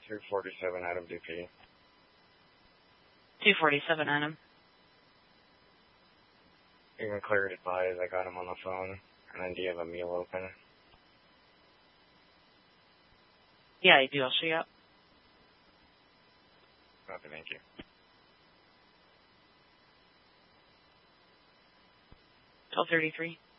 247 Adam DP. 247 Adam. You can clear it advise. I got him on the phone. And then do you have a meal open? Yeah, I do. I'll show you up. Okay, thank you. 1233.